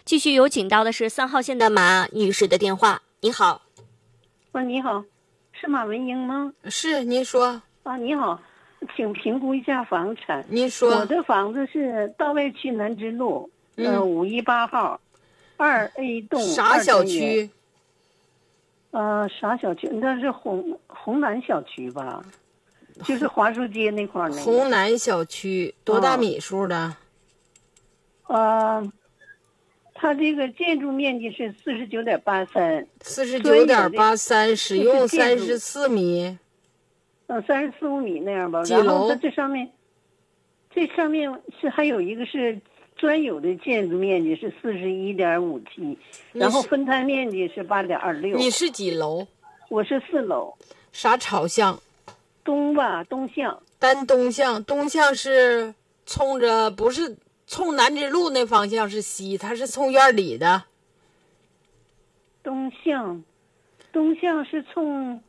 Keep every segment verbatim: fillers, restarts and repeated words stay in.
继续有请到的是三号线的马女士的电话。你好。 啊，你好，是马文英吗？ 是，您说。 啊，你好，请评估一下房产。 您说。 我的房子是道外区南直路，嗯、呃，五一八号，二 A 栋。 啥小区？ 呃，啥小区？那是红红南小区吧？就是华书街那块儿那个。 红南小区多大米数的？ 呃，它这个建筑面积是四十九点八三。 四十九点八三，使用三十四米。 嗯，三十四五米那样吧。 几楼？ 然后它这上面，这上面是还有一个是专有的建筑面积是四十一点五七，然后分摊面积是八点二六。 你是几楼？ 我是四楼。 啥朝向？ 东吧，东向。 单东向，东向是冲着不是冲南直路那方向是西，它是冲院里的。 东向，东向是冲。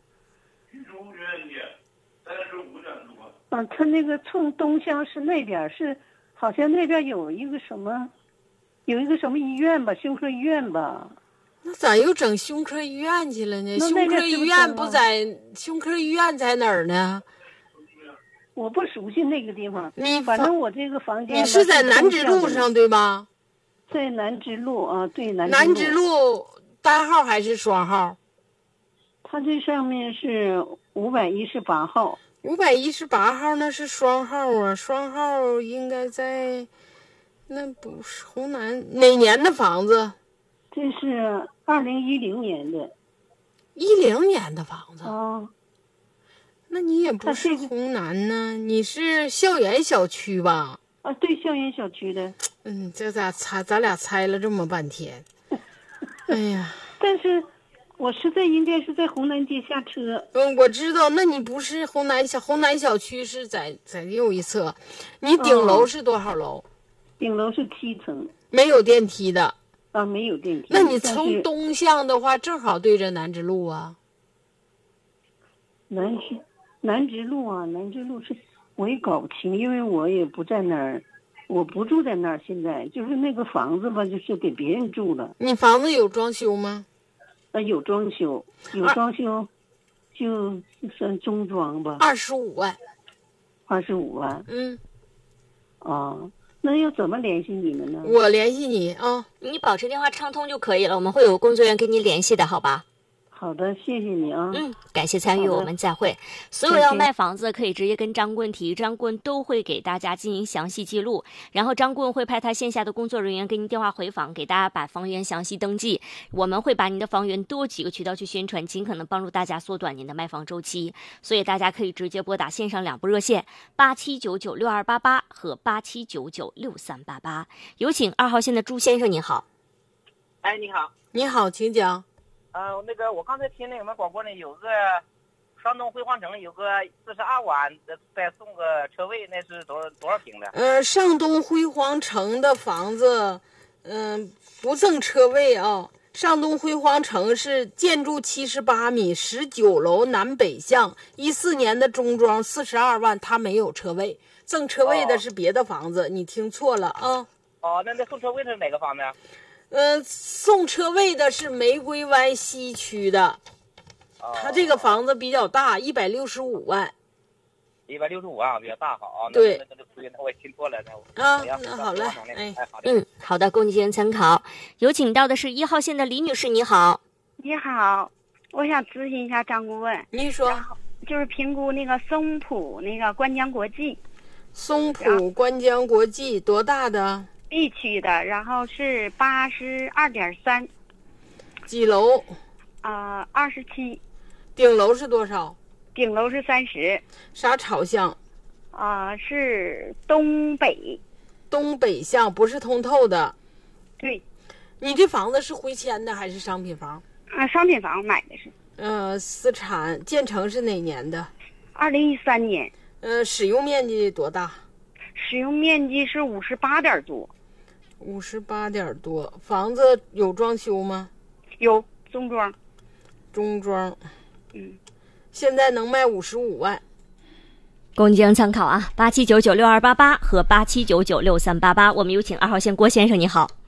嗯，他那个冲东向是那边，是好像那边有一个什么，有一个什么医院吧，胸科医院吧。 那咋又整胸科医院去了呢？胸科医院不在，胸科医院在哪儿呢？ 我不熟悉那个地方。 你反正我这个房间。 你是在南直路上对吧？ 在南直路啊，对南直路。 南直路单号还是双号？ 它这上面是五百一十八号。 五百一十八号那是双号啊，双号应该在，那不是红南哪年的房子？ 这是二零一零年的。 一零年的房子。 哦。 那你也不是红南呢，你是校园小区吧？ 啊，对，校园小区的。 嗯，这咋猜？咱俩猜了这么半天。哎呀！ 但是。我是在应该是在红南街下车。 嗯，我知道。那你不是红南小红南小区是在在右一侧，你顶楼是多少楼？ 哦、顶楼是七层， 没有电梯的。 啊，没有电梯。 那你从东向的话，正好对着南直路啊。 南直南直路啊，南直路是我也搞不清，因为我也不在那儿，我不住在那儿。现在就是那个房子吧，就是给别人住了。 你房子有装修吗？ 呃，有装修，有装修，就算中装吧。 二十五万， 二十五万。 嗯， 哦，那要怎么联系你们呢？ 我联系你啊、哦， 你保持电话畅通就可以了，我们会有工作人员跟你联系的，好吧？ 好的，谢谢你啊。 嗯，感谢参与，我们再会。所有要卖房子可以直接跟张棍提，张棍都会给大家进行详细记录，然后张棍会派他线下的工作人员给您电话回访，给大家把房源详细登记。我们会把您的房源多几个渠道去宣传，尽可能帮助大家缩短您的卖房周期。所以大家可以直接拨打线上两部热线八七九九六二八八和八七九九六三八八。有请二号线的朱先生，你好。 哎，你好。 你好，请讲。 呃，那个我刚才听那个广播呢，有个山东辉煌城有个四十二万再送个车位，那是多少多少平的？ 呃，上东辉煌城的房子，嗯、呃，不赠车位啊。上东辉煌城是建筑七十八米，十九楼南北向，一四年的中装，四十二万，它没有车位，赠车位的是别的房子，哦、你听错了啊。 哦，那那送车位是哪个方面？ 呃，送车位的是玫瑰湾西区的，他这个房子比较大，一百六十五万。 一百六十五万比较大，好啊。 对， 那那那我也听错了。 啊，那好嘞，哎， 好的。 嗯，好的，供您进行参考。有请到的是一号线的李女士，你好。 你好，我想咨询一下张顾问。 您说。 就是评估那个松浦那个观江国际。 松浦观江国际多大的？ B 区的，然后是八十二点三， 几楼？ 呃，二十七。 顶楼是多少？ 顶楼是三十。 啥朝向？ 啊、呃，是东北。 东北向，不是通透的。 对。 你这房子是回迁的还是商品房？ 啊，商品房买的是。 呃，私产，建成是哪年的？ 二零一三年。 呃，使用面积多大？ 使用面积是五十八点多。 五十八点多，房子有装修吗？ 有，中装。 中装。 嗯。 现在能卖五十五万。 供您进行参考啊，八七九九六二八八和八七九九六三八八。我们有请二号线郭先生，你好。